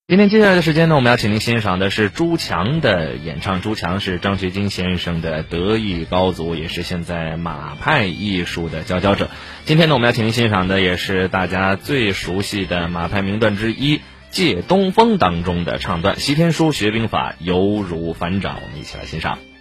今天接下来的时间呢，我们要请您欣赏的是朱强的演唱。朱强是张学金先生的得意高足，也是现在马派艺术的佼佼者。今天呢，我们要请您欣赏的也是大家最熟悉的马派名段之一《借东风》当中的唱段：西天书学兵法，犹如反掌。我们一起来欣赏。